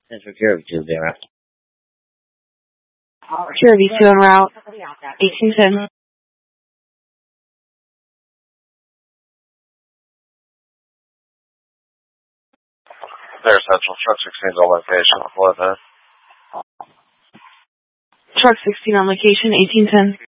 Central Curvy 20. Curvy 2 en route, 1810. There's Central, truck 16's on location, left hand. Truck 16 on location, 1810.